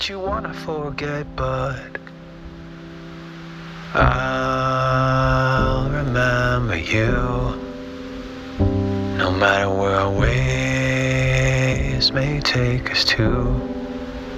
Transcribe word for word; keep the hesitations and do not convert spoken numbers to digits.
that you wanna forget, but I'll remember you. No matter where our ways may take us to.